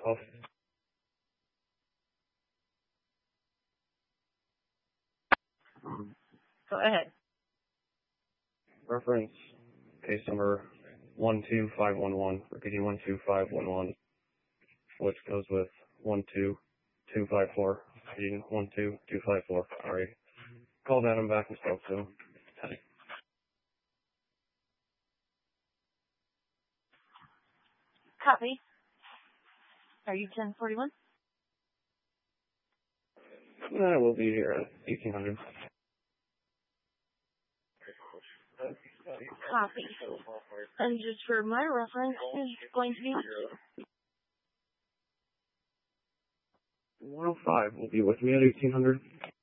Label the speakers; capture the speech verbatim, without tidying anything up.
Speaker 1: twelve.
Speaker 2: Go ahead.
Speaker 1: Reference case number one two five one one, repeating one two five one one, which goes with one two two five four, repeating one two two five four. Alright. Called Adam back and spoke to him.
Speaker 2: Copy. Are you ten forty-one?
Speaker 1: I will be here at eighteen hundred.
Speaker 2: Copy. And just for my reference, is going to be
Speaker 1: one oh five will be with me at eighteen hundred.